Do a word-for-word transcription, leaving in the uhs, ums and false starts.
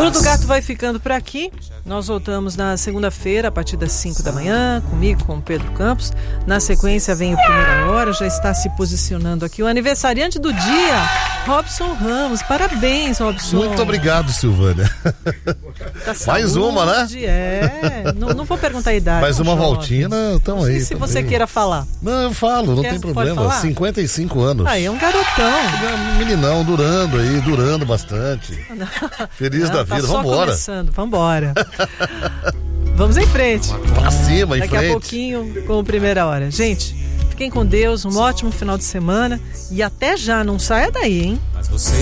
Pulo do Gato vai ficando por aqui. Nós voltamos na segunda-feira, a partir das cinco da manhã, comigo, com o Pedro Campos. Na sequência vem o Primeira Hora, já está se posicionando aqui o aniversariante do dia, Robson Ramos. Parabéns, Robson. Muito obrigado, Silvânia. Tá Mais saúde, uma, né? É, não, não vou perguntar a idade. Mais uma jovem. voltinha, estamos aí. Se você queira falar. Não, eu falo, não Quer, tem pode problema. falar? cinquenta e cinco anos. Ah, é um garotão. Meninão, durando aí, durando bastante. Feliz Não, da tá vida, só vambora. Começando. Vambora. Vamos em frente. Pra cima, em Daqui frente. a pouquinho com o Primeira Hora. Gente, fiquem com Deus, um ótimo final de semana e até já, não saia daí, hein?